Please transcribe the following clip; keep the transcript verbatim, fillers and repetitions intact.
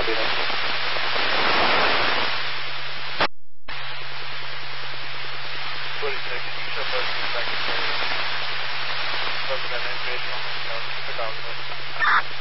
stabile. forty-six, show both the second, president and visual, no, keep it out.